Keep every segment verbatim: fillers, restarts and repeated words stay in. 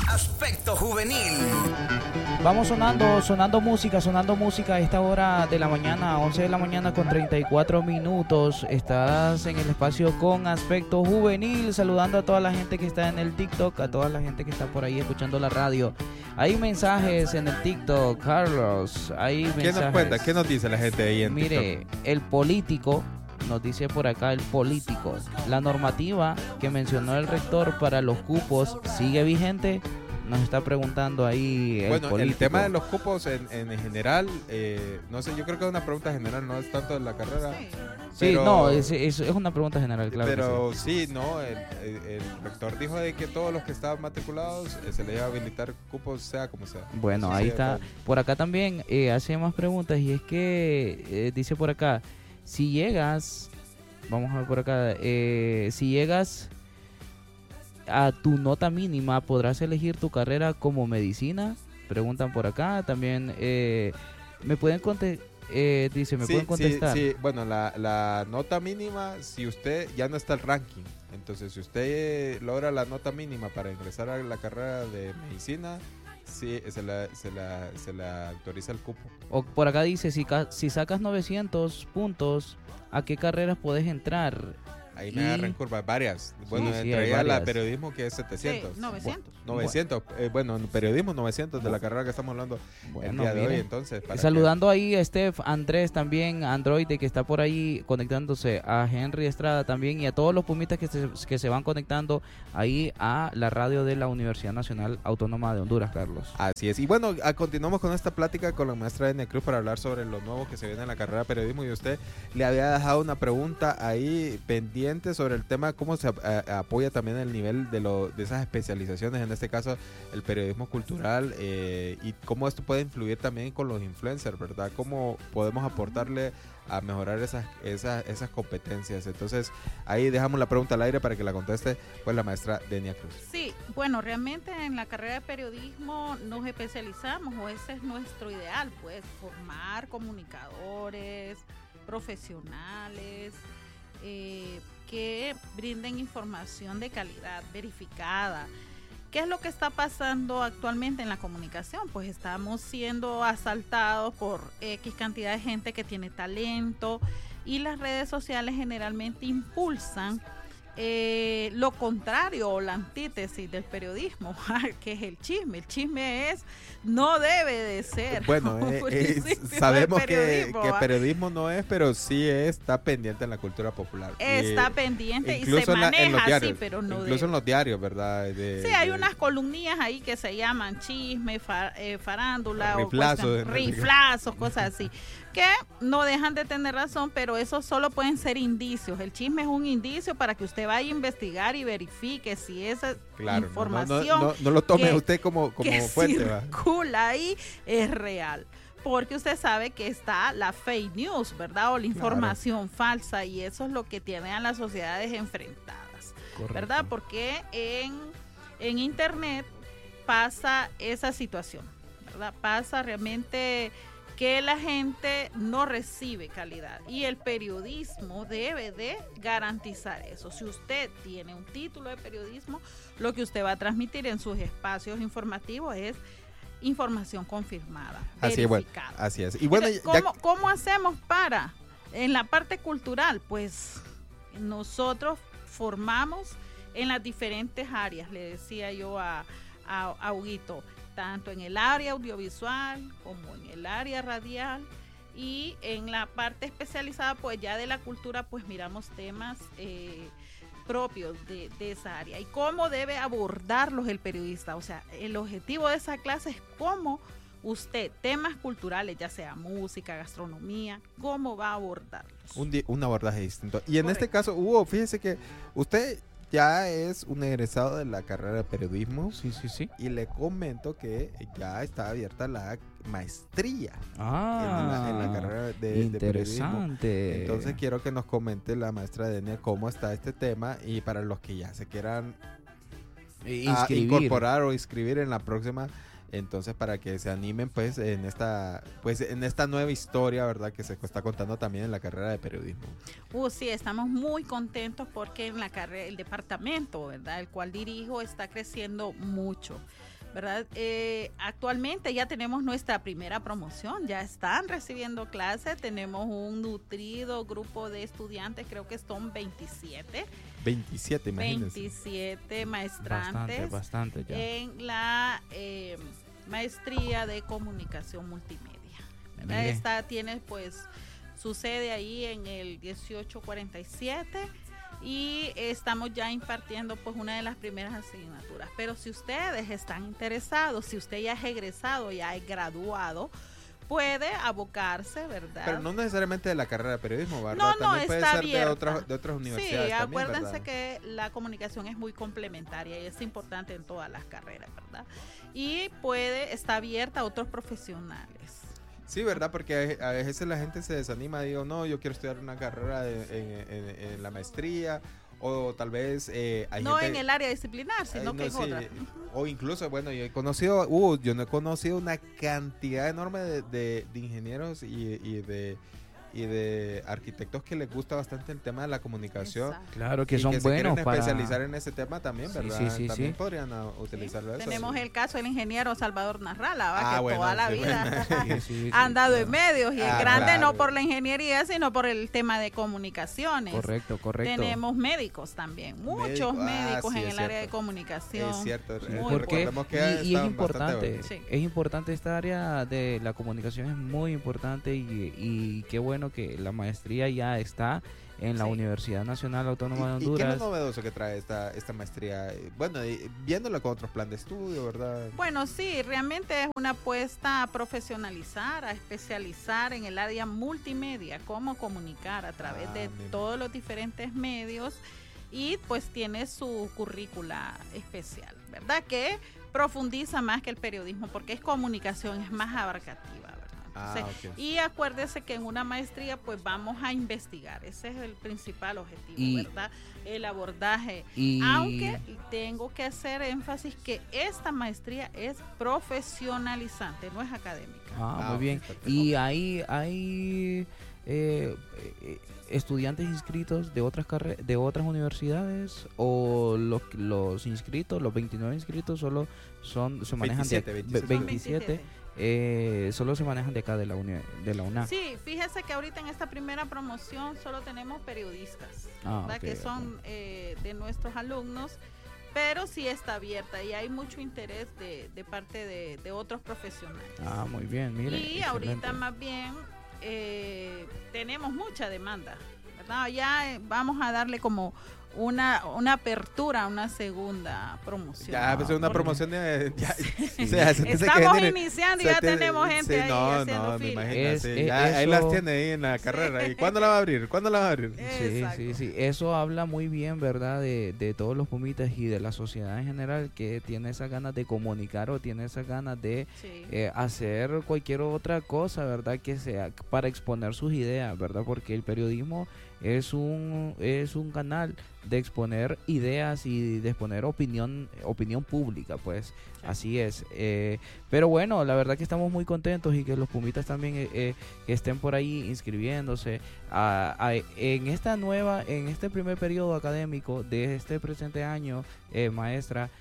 Aspecto Juvenil. Vamos sonando, sonando música, sonando música a esta hora de la mañana, once de la mañana con treinta y cuatro minutos. Estás en el espacio con Aspecto Juvenil, saludando a toda la gente que está en el TikTok, a toda la gente que está por ahí escuchando la radio. Hay mensajes en el TikTok, Carlos, hay mensajes. ¿Qué nos cuenta? ¿Qué nos dice la gente ahí en Mire, TikTok? el político, nos dice por acá el político, la normativa que mencionó el rector para los cupos sigue vigente. Nos está preguntando ahí el Bueno, político. el tema de los cupos en, en general, eh, no sé, yo creo que es una pregunta general, no es tanto de la carrera. Sí, pero, no, es, es, es una pregunta general, claro. Pero que sí. sí, no, el, el, el rector dijo de que todos los que estaban matriculados eh, se les iba a habilitar cupos, sea como sea. Bueno, Sí, ahí sí, está. claro. Por acá también eh, hace más preguntas y es que eh, dice por acá, si llegas, vamos a ver por acá, eh, si llegas a tu nota mínima, ¿podrás elegir tu carrera como medicina? Preguntan por acá. También eh, me pueden contestar, eh, dice, me Sí, pueden contestar. Sí, sí, bueno, la, la nota mínima, si usted ya no está el ranking, entonces si usted eh, logra la nota mínima para ingresar a la carrera de medicina, sí, se la, se la, se la autoriza el cupo. O por acá dice, si, ca- si sacas novecientos puntos, ¿a qué carreras puedes entrar? Ahí me Y- agarran curvas varias. Bueno, sí, entre hay ellas la varias. periodismo que es setecientos. Sí, novecientos. novecientos. Eh, bueno, en periodismo novecientos de la carrera que estamos hablando el Bueno, día de mire. hoy. Entonces, para Saludando ahí a Steph, Andrés también, Android que está por ahí conectándose, a Henry Estrada también y a todos los pumitas que se, que se van conectando ahí a la radio de la Universidad Nacional Autónoma de Honduras, Carlos. que- Así es. Y bueno, a- continuamos con esta plática con la maestra de Cruz para hablar sobre lo nuevo que se viene en la carrera de periodismo. Y usted le había dejado una pregunta ahí pendiente sobre el tema, cómo se ap- a- apoya también el nivel de, lo, de esas especializaciones, en este caso el periodismo cultural, eh, y cómo esto puede influir también con los influencers, ¿verdad? Cómo podemos aportarle a mejorar esas, esas, esas competencias. Entonces, ahí dejamos la pregunta al aire para que la conteste pues la maestra Denia Cruz. Sí, bueno, realmente en la carrera de periodismo nos especializamos, o ese es nuestro ideal, pues, formar comunicadores, profesionales, eh, que brinden información de calidad, verificada. ¿Qué es lo que está pasando actualmente en la comunicación? Pues estamos siendo asaltados por X cantidad de gente que tiene talento y las redes sociales generalmente impulsan eh, lo contrario o la antítesis del periodismo, que es el chisme. El chisme es, no debe de ser. Bueno, un eh, principio eh, del sabemos que, periodismo, que ¿va? periodismo no es, pero sí está pendiente en la cultura popular. Está Y, pendiente y incluso se en la- en maneja los así, diarios, pero no incluso debe. en los diarios, ¿verdad? De- Sí, hay de- unas columnillas ahí que se llaman chisme, fa- eh, farándula, o Riflazos, cuestion- en riflazos, cosas así, que no dejan de tener razón, pero esos solo pueden ser indicios. El chisme es un indicio para que usted vaya a investigar y verifique si esa Claro, no- información no, no, no lo tome que- usted como, como que fuente, ¿va? circula ahí es real. Porque usted sabe que está la fake news, ¿verdad? O la información falsa, y eso es lo que tiene a las sociedades enfrentadas, ¿verdad? Porque en, en internet pasa esa situación, ¿verdad? Pasa realmente que la gente no recibe calidad, y el periodismo debe de garantizar eso. Si usted tiene un título de periodismo, lo que usted va a transmitir en sus espacios informativos es información confirmada, Así es, bueno, verificada. así es. Y bueno, Entonces, ya- ¿cómo, cómo hacemos para, en la parte cultural? Pues nosotros formamos en las diferentes áreas, le decía yo a, a, a Huguito, tanto en el área audiovisual como en el área radial, y en la parte especializada pues ya de la cultura pues miramos temas eh, propios de, de esa área y cómo debe abordarlos el periodista. O sea, el objetivo de esa clase es cómo usted, temas culturales, ya sea música, gastronomía, cómo va a abordarlos. un, di- un abordaje distinto. Y en Correcto. este caso, Hugo, fíjese que usted ya es un egresado de la carrera de periodismo. Sí, sí, sí. Y le comento que ya está abierta la maestría Ah, en, la, en la carrera de, de periodismo. interesante. Entonces quiero que nos comente la maestra Denia cómo está este tema, y para los que ya se quieran a Inscribir. incorporar o inscribir en la próxima, entonces para que se animen pues en esta pues en esta nueva historia, ¿verdad? Que se está contando también en la carrera de periodismo. Uh, sí, estamos muy contentos porque en la carrera, el departamento, ¿verdad?, el cual dirijo, está creciendo mucho. ¿verdad? Eh, actualmente ya tenemos nuestra primera promoción, ya están recibiendo clases, tenemos un nutrido grupo de estudiantes, creo que son veintisiete. veintisiete, imagínense. veintisiete maestrantes. Bastante, bastante ya. En la eh, maestría de comunicación multimedia. ¿Verdad? Esta tiene pues su sede ahí en el dieciocho cuarenta y siete. Y estamos ya impartiendo pues una de las primeras asignaturas. Pero si ustedes están interesados, si usted ya es egresado, ya es graduado, puede abocarse, ¿verdad? Pero no necesariamente de la carrera de periodismo, ¿verdad? No, no, también puede está ser abierta. de otras, de otras universidades. Sí, también, acuérdense ¿verdad? que la comunicación es muy complementaria y es importante en todas las carreras, ¿verdad? Y puede, está abierta a otros profesionales. Sí, ¿verdad? Porque a veces la gente se desanima, digo, no, yo quiero estudiar una carrera de, en, en, en la maestría, o tal vez eh, hay no gente, en el área disciplinar, sino ay, que no, en sí, otra. o incluso, bueno, yo he conocido, uh, yo no he conocido una cantidad enorme de, de, de ingenieros y, y de y de arquitectos que les gusta bastante el tema de la comunicación. Exacto. Claro, que y son que se buenos quieren para especializar en ese tema también, Sí, ¿verdad? sí, sí, también sí. podrían uh, utilizarlo Sí, eso. tenemos sí. el caso del ingeniero Salvador Narrala, ¿va? Ah, que bueno, toda la sí, vida Sí, sí, sí, ha andado claro. en medios y es Ah, grande claro. no por la ingeniería, sino por el tema de comunicaciones. Correcto, correcto. Tenemos médicos también, muchos Médico, ah, médicos sí, en es el área de cierto. comunicación. Es cierto, eh, Muy Porque, recordemos que y, y es estaban importante, bastante buenos. Sí. es importante esta área de la comunicación, es muy importante y, y qué bueno que la maestría ya está en la Sí. Universidad Nacional Autónoma de ¿Y, y qué es Honduras. lo novedoso que trae esta, esta maestría? Eh, Bueno, y viéndolo con otros planes de estudio, ¿verdad? Bueno, sí, realmente es una apuesta a profesionalizar, a especializar en el área multimedia, cómo comunicar a través Ah, de mira. todos los diferentes medios y pues tiene su currícula especial, ¿verdad? Que profundiza más que el periodismo porque es comunicación, es más abarcativa, ¿verdad? Ah, Entonces, ok. y acuérdese que en una maestría pues vamos a investigar, ese es el principal objetivo, Y- ¿verdad? El abordaje. Y Aunque tengo que hacer énfasis que esta maestría es profesionalizante, no es académica. Ah, Ah, muy ok, bien. perfecto. Y hay, hay eh, eh, estudiantes inscritos de otras carre- de otras universidades o los, los inscritos, los veintinueve inscritos solo son se manejan veintisiete, de veintisiete. ve- veintisiete, eh, solo se manejan de acá de la uni- de la UNA. Sí, fíjese que ahorita en esta primera promoción solo tenemos periodistas, Ah, ¿verdad? ok, que ok. son eh, de nuestros alumnos, pero sí está abierta y hay mucho interés de, de parte de, de otros profesionales. Ah, muy bien, mire. y excelente. ahorita más bien eh, tenemos mucha demanda, ¿verdad? Ya eh, vamos a darle como una, una apertura, una segunda promoción. Ya, pues es una muy promoción de... Ya, Sí. o sea, se- se Estamos tiene- iniciando y se ya tiene- tenemos gente sí, ahí no, haciendo no, me fila. imagino, Es- sí, eh, ya, ahí eso- las tiene ahí en la carrera. ¿Y cuándo la va a abrir? ¿Cuándo la va a abrir? Sí, Exacto. sí, sí. Eso habla muy bien, ¿verdad? De, de todos los pumitas y de la sociedad en general que tiene esas ganas de comunicar o tiene esas ganas de Sí. eh, hacer cualquier otra cosa, ¿verdad? Que sea para exponer sus ideas, ¿verdad? Porque el periodismo es un es un canal de exponer ideas y de exponer opinión opinión pública, pues Sí. así es. Eh, pero bueno, la verdad que estamos muy contentos y que los pumitas también eh, eh, que estén por ahí inscribiéndose a, a- en esta nueva, en este primer periodo académico de este presente año, eh, maestra.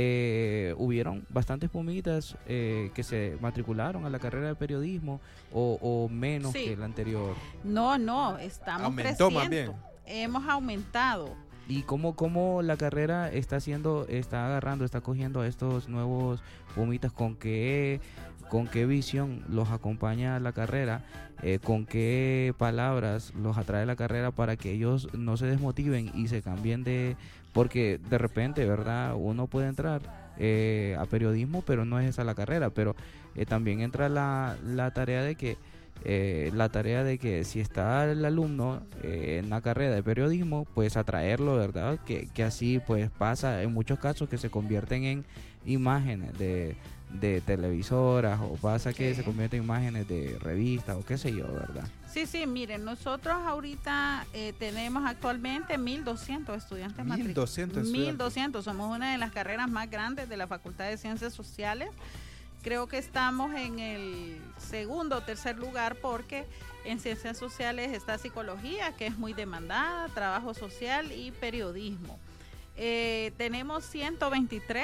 Eh, hubieron bastantes pumitas eh, que se matricularon a la carrera de periodismo o, o menos Sí. que el anterior. No, no, estamos Aumentó más creciendo. Hemos aumentado. ¿Y cómo, cómo la carrera está haciendo, está agarrando, está cogiendo a estos nuevos pumitas? ¿Con qué, con qué visión los acompaña la carrera? Eh, ¿Con qué palabras los atrae la carrera para que ellos no se desmotiven y se cambien de... Porque de repente, ¿verdad? Uno puede entrar eh, a periodismo, pero no es esa la carrera. Pero eh, también entra la, la tarea de que eh, la tarea de que si está el alumno eh, en la carrera de periodismo, pues atraerlo, ¿verdad? Que, que así pues pasa en muchos casos que se convierten en imágenes de, de televisoras o pasa que Sí. se convierten en imágenes de revistas o qué sé yo, ¿verdad? Sí, sí, miren, nosotros ahorita eh, tenemos actualmente mil doscientos estudiantes mil matric- doscientos estudiantes. mil doscientos, somos una de las carreras más grandes de la Facultad de Ciencias Sociales. Creo que estamos en el segundo o tercer lugar porque en Ciencias Sociales está Psicología, que es muy demandada, Trabajo Social y Periodismo. Eh, tenemos ciento veintitrés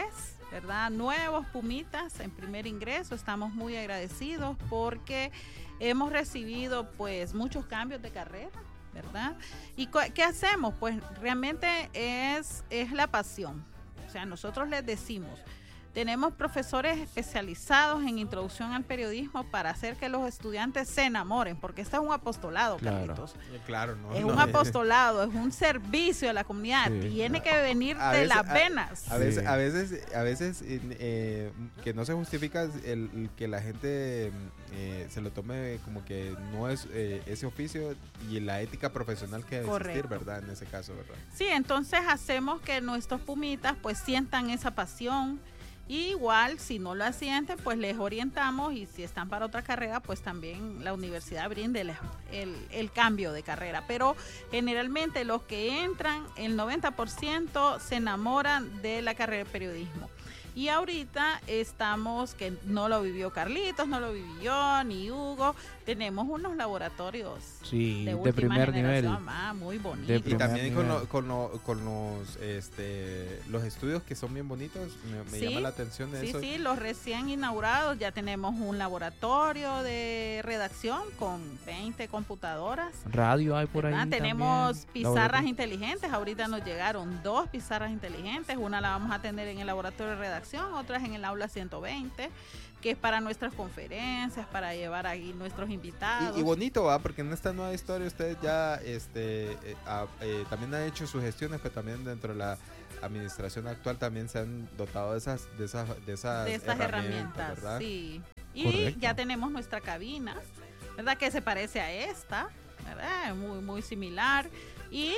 ¿verdad? Nuevos pumitas en primer ingreso, estamos muy agradecidos porque hemos recibido pues muchos cambios de carrera, ¿verdad? ¿Y qué hacemos? Pues realmente es, es la pasión. O sea, nosotros les decimos, tenemos profesores especializados en introducción al periodismo para hacer que los estudiantes se enamoren, porque esto es un apostolado, Claro. Carlitos. Claro, no. Es no, un apostolado, es un servicio a la comunidad, Sí. tiene que venir A de veces- las venas. A veces, Sí. a veces, a veces eh, eh, que no se justifica el, el que la gente eh, se lo tome como que no es eh, ese oficio y la ética profesional que debe existir, Correcto. ¿verdad? En ese caso, ¿verdad? Sí, entonces hacemos que nuestros pumitas pues sientan esa pasión. Y igual, si no la sienten, pues les orientamos y si están para otra carrera, pues también la universidad brinde el, el, el cambio de carrera. Pero generalmente los que entran, el noventa por ciento se enamoran de la carrera de periodismo. Y ahorita estamos, que no lo vivió Carlitos, no lo viví yo, ni Hugo, tenemos unos laboratorios Sí, de, de última primer nivel. generación, ah, muy bonitos. De Y primer también con, nivel. lo- con, lo- con los este los estudios que son bien bonitos, me, me Sí, llama la atención de Sí, eso. sí, los recién inaugurados, ya tenemos un laboratorio de redacción con veinte computadoras. Radio hay por ahí. ¿verdad? también. Tenemos pizarras Laboratorio. inteligentes, ahorita nos llegaron dos pizarras inteligentes, una la vamos a tener en el laboratorio de redacción, otras en el aula ciento veinte, que es para nuestras conferencias, para llevar ahí nuestros invitados. Y, y bonito, ¿va? Porque en esta nueva historia ustedes ya este, eh, ah, eh, también han hecho sus gestiones, pero también dentro de la administración actual también se han dotado de esas, de esas, de esas de estas herramientas, ¿verdad? sí. Y Correcto. ya tenemos nuestra cabina, ¿verdad? Que se parece a esta, ¿verdad? Muy, muy similar. Y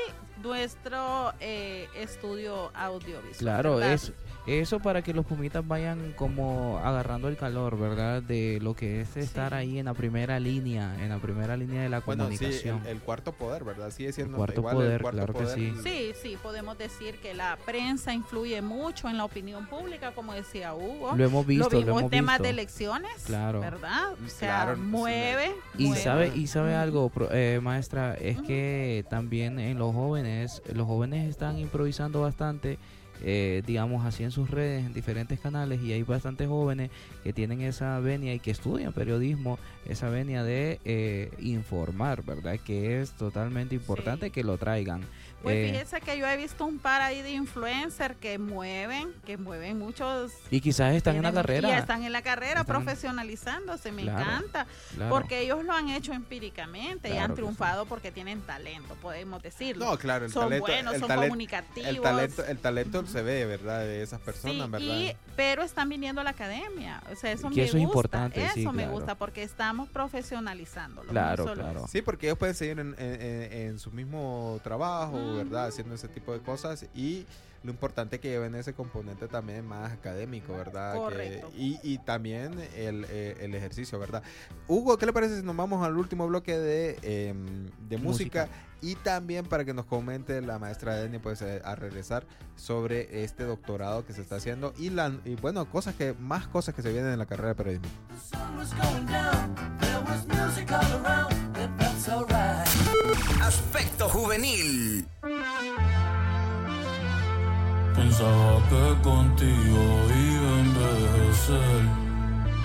nuestro eh, estudio audiovisual. Claro, ¿verdad? es eso para que los pumitas vayan como agarrando el calor, ¿verdad? De lo que es estar Sí. ahí en la primera línea, en la primera línea de la Bueno, sí, comunicación. el, el cuarto poder, ¿verdad? Sigue siendo cuarto igual poder, el cuarto claro que poder. sí. Sí, sí, podemos decir que la prensa influye mucho en la opinión pública, como decía Hugo. Lo hemos visto, lo lo, vimos hemos en temas visto. de elecciones, Claro. ¿verdad? O sea, Claro, sí, mueve. Y mueve. sabe, y sabe Ujú. algo, pro- eh, maestra, es Ujú. que también en los jóvenes, los jóvenes están improvisando bastante, eh, digamos así en sus redes, en diferentes canales, y hay bastantes jóvenes que tienen esa venia y que estudian periodismo, esa venia de eh, informar, ¿verdad? Que es totalmente importante Sí. que lo traigan. Pues Eh, fíjese que yo he visto un par ahí de influencers que mueven, que mueven muchos. y quizás están en la tienen- carrera. Y están en la carrera Están- profesionalizándose, me Claro, encanta. claro. Porque ellos lo han hecho empíricamente y Claro han que triunfado porque tienen talento, podemos decirlo. No, claro, el son talento, buenos, el son talento, comunicativos. el talento, el talento Ujú. se ve, ¿verdad? De esas personas, Sí, ¿verdad? y- pero están viniendo a la academia. O sea, eso Que me eso es gusta. importante, Eso sí, me claro. gusta porque estamos profesionalizándolo. no Claro, solo- claro. Sí, porque ellos pueden seguir en, en- en- en su mismo trabajo, Ujú. ¿verdad? Haciendo ese tipo de cosas y lo importante es que lleven ese componente también más académico, ¿verdad? Que- Correcto. y, y también el, eh, el ejercicio, ¿verdad? Hugo, ¿qué le parece si nos vamos al último bloque de, em, de música? Música. Y también para que nos comente la maestra Deni, pues eh, a regresar sobre este doctorado que se está haciendo y, la, y bueno, cosas que más cosas que se vienen en la carrera de periodismo. The sun was going down, there was music all around, it felt so right. Aspecto juvenil. Pensaba que contigo iba a envejecer.